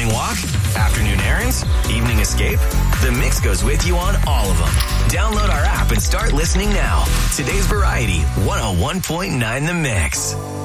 Morning walk? Afternoon errands? Evening escape? The Mix goes with you on all of them. Download our app and start listening now. Today's Variety, 101.9 The Mix.